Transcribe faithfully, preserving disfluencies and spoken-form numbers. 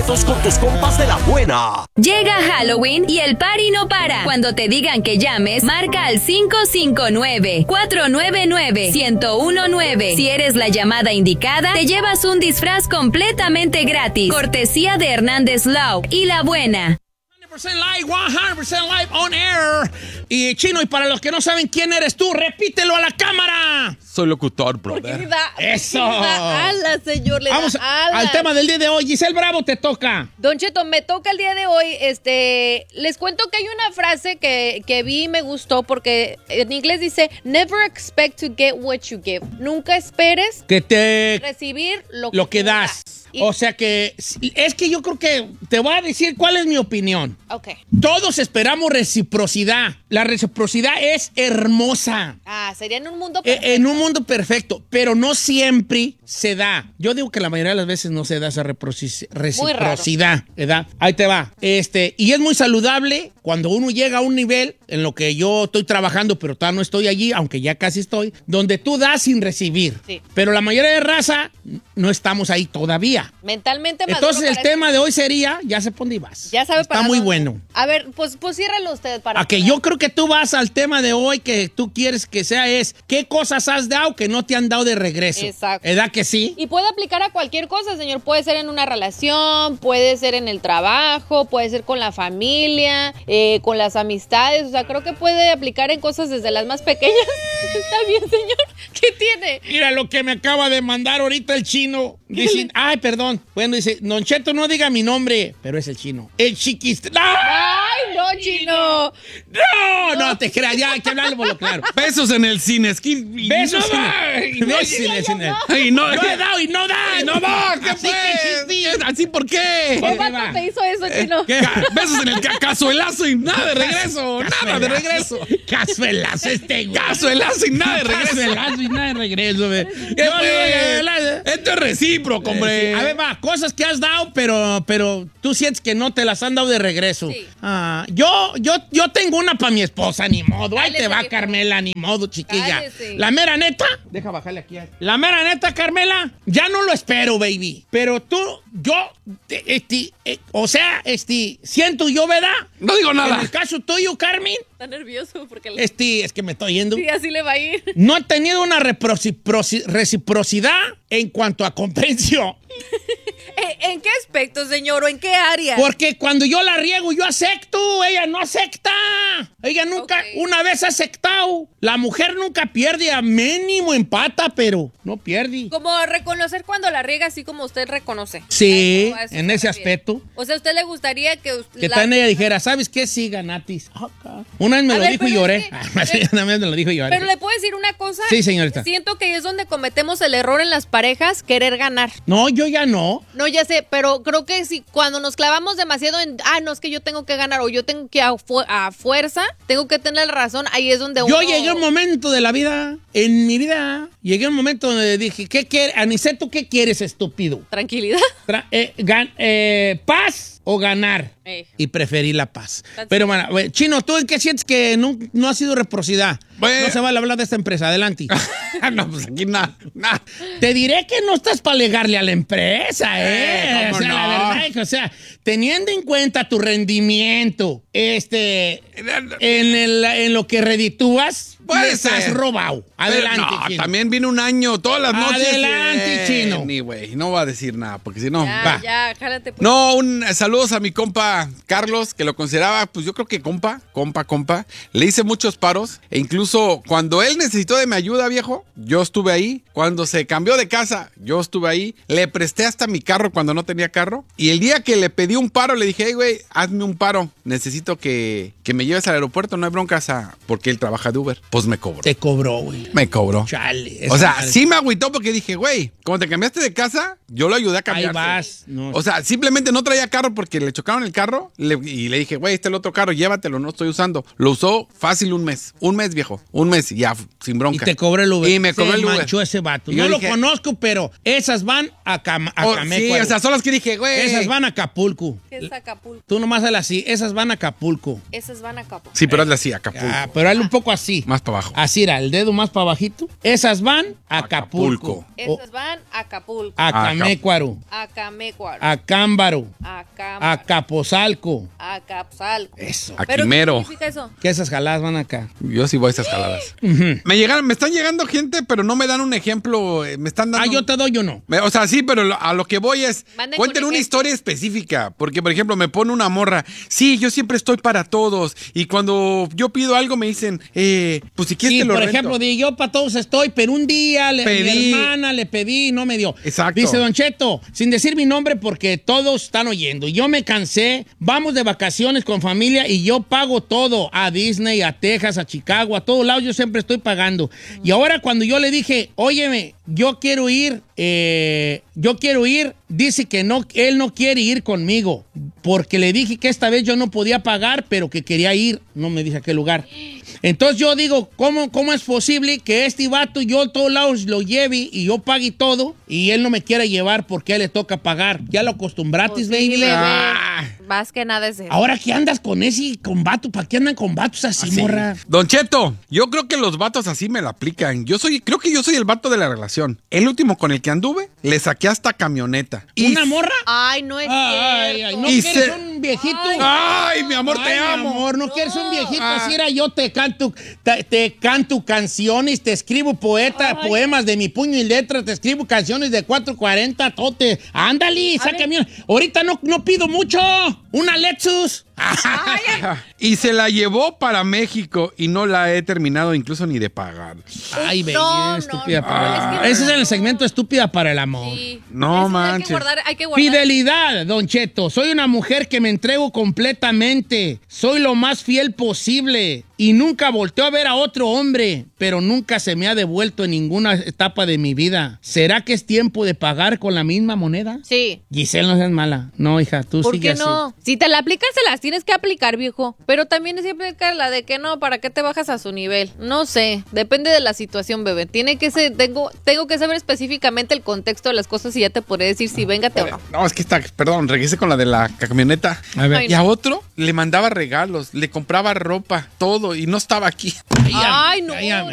boletos con tus compas de La Buena. Llega Halloween y el party no para. Cuando te digan que llames, marca al cinco cinco nueve, cuatro nueve nueve, uno cero uno nueve. Si eres la llamada indicada, te llevas un disfraz completamente gratis. Cortesía de Hernández Law y La Buena. cien por ciento live, cien por ciento live on air. Y Chino, y para los que no saben quién eres tú, repítelo a la cámara. Soy locutor, brother. Porque da, Eso. da alas, señor. Le Vamos da alas. al tema del día de hoy. Giselle Bravo, te toca. Don Cheto, me toca el día de hoy. Este, les cuento que hay una frase que, que vi y me gustó porque en inglés dice Never expect to get what you give. Nunca esperes Que te recibir lo, lo que tú das. Y- O sea que es que yo creo que te voy a decir cuál es mi opinión. Ok. Todos esperamos reciprocidad. La reciprocidad es hermosa. Ah, sería en un mundo Eh, perfecto. En un mundo perfecto, pero no siempre se da. Yo digo que la mayoría de las veces no se da esa reproci- reciprocidad, ¿verdad? Ahí te va. Este, y es muy saludable cuando uno llega a un nivel en lo que yo estoy trabajando, pero todavía no estoy allí, aunque ya casi estoy, donde tú das sin recibir. Sí. Pero la mayoría de raza no estamos ahí todavía. Mentalmente maduro Entonces el para tema eso. de hoy sería, ya sé por dónde vas. Ya sabe Está para muy dónde. bueno. A ver, pues, pues ciérralo usted para... A que yo creo que tú vas al tema de hoy que tú quieres que sea es, ¿qué cosas has dado que no te han dado de regreso? Exacto. ¿Verdad que sí? Y puede aplicar a cualquier cosa, señor. Puede ser en una relación, puede ser en el trabajo, puede ser con la familia, eh, con las amistades. O sea, creo que puede aplicar en cosas desde las más pequeñas. Está bien, señor. ¿Qué tiene? Mira lo que me acaba de mandar ahorita el chino. Dice, ay, perdón. Bueno, dice, Don Cheto, no diga mi nombre, pero es el chino. El chiquis... ¡No! ¡Ay, no, chino! ¡No! No, te creas, ya hay que hablarlo por lo claro. Besos en el cine. Es que, Besos no en va, el- y no besos en llega, el cine. no. Y no, No he dado y no da. y no va. ¿Qué Así fue? que sí, sí. ¿Así por qué? ¿Qué Ahí vato va. te hizo eso, chino? ¿Qué? Ca- Besos en el ca- cazuelazo y nada de regreso. Nada de regreso. Cazuelazo este güey. Cazuelazo y nada de regreso. Cazuelazo y nada de regreso, güey. ¿Qué Yo fue? le digo, Esto es recíproco, hombre. A ver, va, cosas que has dado, pero, pero tú sientes que no te las han dado de regreso. Sí. Ah, yo, yo, yo tengo una para mi esposa, ni modo. Ahí Cállese, te va, viejo. Carmela, ni modo, chiquilla. Cállese. La mera neta. Deja bajarle aquí. La mera neta, Carmela, ya no lo espero, baby. Pero tú, yo, te- este, eh, o sea, este, siento yo, ¿verdad? No digo En nada. el caso tuyo, Carmen, Está nervioso porque le... este, es que me estoy yendo. Sí, así le va a ir. No he tenido una reproci- reciprocidad en cuanto a comprensión. ¿En, en qué aspecto, señor? ¿O en qué área? Porque cuando yo la riego, yo acepto. Ella no acepta. Ella nunca, Ok. una vez ha aceptado. La mujer nunca pierde, a mínimo empata, pero no pierde. Como reconocer cuando la riega, así como usted reconoce. Sí, A eso en se ese refiere. aspecto. O sea, ¿a usted le gustaría que... us- Que la- tal ella dijera, ¿sabes qué? Sí, ganatis. Ah, una vez me A lo ver, dijo y pero lloré. es que- Ah, sí, una vez me lo dijo y lloré. Pero le puedo decir una cosa. Sí, señorita. Siento que es donde cometemos el error en las parejas, querer ganar. No, yo ya no. No, ya sé, pero creo que si cuando nos clavamos demasiado en, ah, no, es que yo tengo que ganar o yo tengo que a, fu- a fuerza, tengo que tener la razón, ahí es donde Yo uno... llegué a un momento de la vida, en mi vida, llegué a un momento donde dije, ¿qué quieres? Aniceto, ¿qué quieres, estúpido? Tranquilidad. Tra- eh, gan- eh, ¿Paz o ganar? Eh. Y preferí la paz. That's Pero it. bueno, güey, Chino, ¿tú en qué sientes que no, no ha sido reciprocidad? Bueno. No se vale hablar de esta empresa, adelante. No, pues aquí nada. Nada. Te diré que no estás para alegarle a la empresa, ¿eh? Eh, ¿cómo o sea, no? la verdad es que, o sea, teniendo en cuenta tu rendimiento, este, en, el- en lo que reditúas, Puede les has ser. robado. Adelante, Pero no, Chino. también viene un año, todas las noches. Adelante, eh, Chino. Ni, güey, no va a decir nada, porque si no, Ya, va. ya, jálate. Pues. No, un eh, saludos a mi compa Carlos, que lo consideraba, pues yo creo que compa, compa, compa. Le hice muchos paros e incluso cuando él necesitó de mi ayuda, viejo, yo estuve ahí. Cuando se cambió de casa, yo estuve ahí. Le presté hasta mi carro cuando no tenía carro. Y el día que le pedí un paro, le dije, hey, güey, hazme un paro. Necesito que, que me lleves al aeropuerto, no hay broncas, a- porque él trabaja de Uber. Pues me cobró. Te cobró, güey. Me cobró. Chale. O esa sea, madre. sí me agüitó porque dije, güey, como te cambiaste de casa, yo lo ayudé a Ahí cambiarse. vas. No. O sea, simplemente no traía carro porque le chocaron el carro le- y le dije, güey, este es el otro carro, llévatelo, no estoy usando. Lo usó fácil un mes. Un mes, viejo. Un mes y ya, sin y bronca. te cobró el Uber. Y me cobró Se el Uber. manchó ese vato. Y No yo lo dije- conozco, pero esas van a, Cam a Oh, Cameco. sí, o sea, son las que dije, güey. esas van a Acapulco. ¿Qué es Acapulco? Tú nomás hazle así. Esas van a Acapulco. Esas van a Acapulco. Sí, pero hazle así, Acapulco. Ah, pero hazle un poco así. Más para abajo. Así era, el dedo más para bajito. Esas van a Acapulco. Acapulco. Esas van a Acapulco, A Camécuaro. a Camécuaro, A Cámbaro. a Cámara, A Capozalco. a Capzalco. Eso. A ¿Pero Quimero. qué significa eso? Que esas jaladas van acá. Yo sí voy a esas jaladas. Me llegaron, me están llegando gente, pero no me dan un ejemplo. eh, Me están dando. Ah, yo te doy o no. Me- O sea, sí, pero lo- a lo que voy es, Manden cuenten con una ejemplo. historia específica, porque por ejemplo me pone una morra, sí, yo siempre estoy para todos, y cuando yo pido algo me dicen, eh, pues si quieres Sí, te lo por rento. ejemplo, di, yo para todos estoy, pero un día le, Pedí. mi hermana le pedí y no me dio. Exacto. Dice Don Cheto, sin decir mi nombre porque todos están oyendo. Yo me cansé, vamos de vacaciones con familia y yo pago todo. A Disney, a Texas, a Chicago, a todos lados yo siempre estoy pagando. Y ahora cuando yo le dije, óyeme, yo quiero ir, eh, yo quiero ir, dice que no, él no quiere ir conmigo. Porque le dije que esta vez yo no podía pagar, pero que quería ir. No me dice a qué lugar. Entonces yo digo, ¿cómo, cómo es posible que este vato yo a todos lados lo lleve y yo pague todo y él no me quiera llevar porque a él le toca pagar? Ya lo acostumbratis, Pues sí, baby. bebé. Ah. Más que nada es eso. Ahora que andas con ese con vato, ¿para qué andan con vatos así, Así. morra? Don Cheto, yo creo que los vatos así me la aplican. Yo soy, creo que yo soy el vato de la relación. El último con el que anduve, le saqué hasta camioneta. Y ¿Una morra? Ay, no es Ay, cierto. ay, ¿no Y quieres se- un viejito? Ay, mi amor, te Ay, mi amo. amor, no, quieres un viejito, Ah. así era yo, te canto, te, te canto canciones, te escribo poeta, Ay. poemas de mi puño y letra, te escribo canciones de cuatro cuarenta, tote. Ándale, sácame. Ahorita no, no pido mucho. Una Lexus. Y se la llevó para México y no la he terminado incluso ni de pagar. Ay, baby, No, estúpida no, para no, el es amor. que- Ese es el segmento estúpida para el amor. Sí. No Eso Hay manches. que guardar, hay que guardar. Fidelidad, Don Cheto. Soy una mujer que me entrego completamente. Soy lo más fiel posible. Y nunca volteo a ver a otro hombre, pero nunca se me ha devuelto en ninguna etapa de mi vida. ¿Será que es tiempo de pagar con la misma moneda? Sí. Giselle, no seas mala. No, hija, tú ¿Por sigue qué así. no? Si te la aplicas, se las tienes que aplicar, viejo. Pero también siempre aplica la de que no, ¿para qué te bajas a su nivel? No sé, depende de la situación, bebé. Tiene que ser, tengo, tengo que saber específicamente el contexto de las cosas y ya te podré decir si véngate o no. No, es que está, perdón, regresé con la de la camioneta. A ver. Ay, Y a otro le mandaba regalos, le compraba ropa, todo, y no estaba aquí. Ay, Ay, no. ay, ay,